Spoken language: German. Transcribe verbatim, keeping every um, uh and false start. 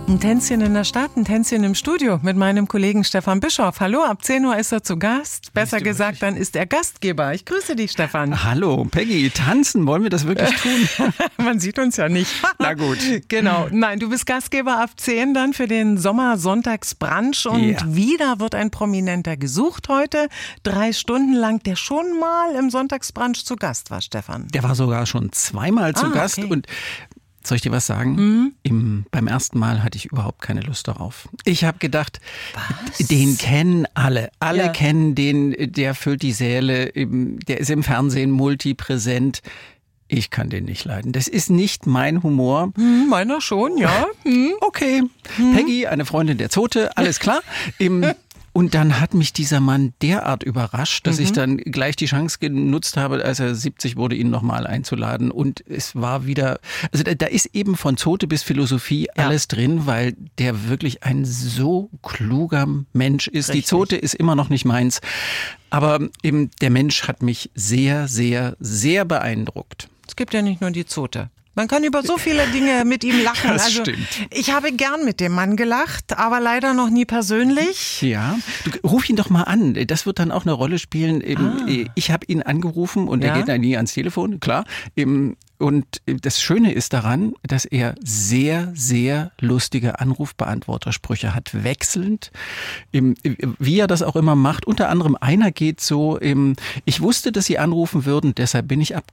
Ein Tänzchen in der Stadt, ein Tänzchen im Studio mit meinem Kollegen Stefan Bischoff. Hallo, ab zehn Uhr ist er zu Gast. Besser gesagt, dann ist er Gastgeber. Ich grüße dich, Stefan. Hallo, Peggy. Tanzen, wollen wir das wirklich tun? Man sieht uns ja nicht. Na gut. Genau. Nein, du bist Gastgeber ab zehn dann für den Sommersonntagsbrunch. Und Ja. wieder wird ein Prominenter gesucht heute. Drei Stunden lang, der schon mal im Sonntagsbrunch zu Gast war, Stefan. Der war sogar schon zweimal zu Ah, Gast okay. und soll ich dir was sagen? Mhm. Im, beim ersten Mal hatte ich überhaupt keine Lust darauf. Ich habe gedacht, Was? den kennen alle. Alle Ja. kennen den, der füllt die Säle, im- der ist im Fernsehen multipräsent. Ich kann den nicht leiden. Das ist nicht mein Humor. Hm, meiner schon, ja. Hm. Okay, Peggy, eine Freundin der Zote, alles klar. Im, und dann hat mich dieser Mann derart überrascht, dass ich dann gleich die Chance genutzt habe, als er siebzig wurde, ihn nochmal einzuladen. Und es war wieder, also da, da ist eben von Zote bis Philosophie Ja. alles drin, weil der wirklich ein so kluger Mensch ist. Die Richtig. Zote ist immer noch nicht meins. Aber eben der Mensch hat mich sehr, sehr, sehr beeindruckt. Es gibt ja nicht nur die Zote. Man kann über so viele Dinge mit ihm lachen. Das also, stimmt. Ich habe gern mit dem Mann gelacht, aber leider noch nie persönlich. Ja, du, ruf ihn doch mal an. Das wird dann auch eine Rolle spielen. Eben, Ah. Ich habe ihn angerufen und Ja? er geht dann nie ans Telefon, klar. Eben, und das Schöne ist daran, dass er sehr, sehr lustige Anrufbeantwortersprüche hat, wechselnd. Eben, wie er das auch immer macht. Unter anderem einer geht so, eben, ich wusste, dass Sie anrufen würden, deshalb bin ich abgerufen.